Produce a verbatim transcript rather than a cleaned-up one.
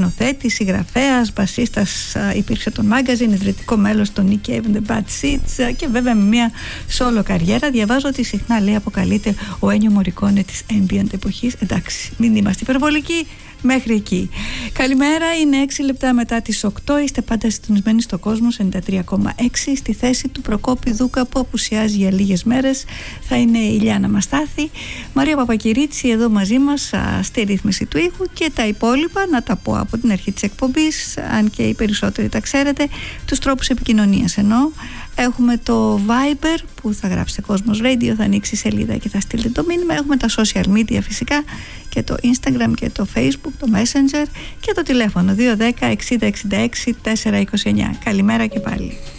σκηνοθέτης, συγγραφέας, μπασίστας, υπήρξε τον Magazine, ιδρυτικό μέλος των Nick Cave and the Bad Seeds και βέβαια με μια solo καριέρα. Διαβάζω ότι συχνά λέει αποκαλείται ο Ennio Morricone της ambient εποχής. Εντάξει, μην είμαστε υπερβολικοί. Μέχρι εκεί. Καλημέρα, είναι έξι λεπτά μετά τις οκτώ. Είστε πάντα συντονισμένοι στο Κόσμος ενενήντα τρία κόμμα έξι. Στη θέση του Προκόπη Δούκα που απουσιάζει για λίγες μέρες θα είναι η Ηλιάνα Μαστάθη. Μαρία Παπακυρίτσι εδώ μαζί μας α, στη ρύθμιση του ήχου, και τα υπόλοιπα να τα πω από την αρχή της εκπομπής, αν και οι περισσότεροι τα ξέρετε, τους τρόπους επικοινωνίας. Ενώ έχουμε το Viber που θα γράψετε Κόσμος Radio, θα ανοίξει η σελίδα και θα στείλετε το μήνυμα. Έχουμε τα social media φυσικά, και το Instagram και το Facebook, το Messenger, και το τηλέφωνο δύο ένα μηδέν εξήντα εξήντα έξι τετρακόσια είκοσι εννιά. Καλημέρα και πάλι.